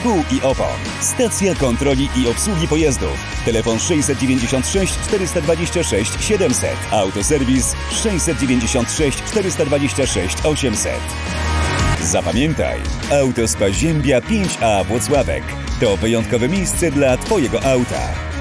kół i opon. Stacja kontroli i obsługi pojazdów. Telefon 696 426 700. Autoserwis 696 426 800. Zapamiętaj, Autospa Ziębia 5A Włocławek to wyjątkowe miejsce dla Twojego auta.